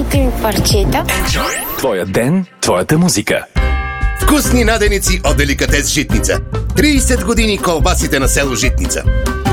любимите ми парчета. Твоя ден, твоята музика. Вкусни наденици от Деликатес Житница. 30 години колбасите на село Житница.